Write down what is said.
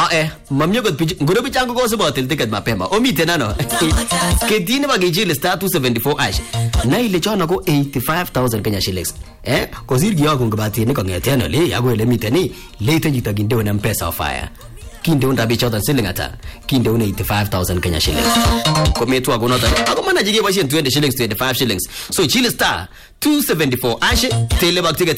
mamnyo kot pich ngoro pichango ko sabotil ticket mapema omiten ano ketine bakichil star 274 ash na ile chono ko 85,000 Kenya shillings kosir kiyoku ngabatinik kong'eten ole ako ele miten ni lete chito kindeun M-Pesa fire kindeun rabichoton siling ata kindeun 85,000 Kenya shillings kometwa konoton ako manaji keboisien 20 shillings 25 shillings so chil star 274 ash tele bak ticket